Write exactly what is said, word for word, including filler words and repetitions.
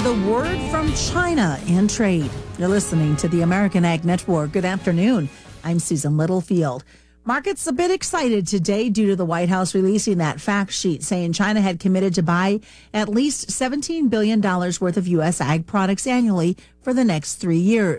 the word from China and trade. You're listening to the American Ag Network. Good afternoon. I'm Susan Littlefield. Markets a bit excited today due to the White House releasing that fact sheet saying China had committed to buy at least seventeen billion dollars worth of U S ag products annually for the next three years.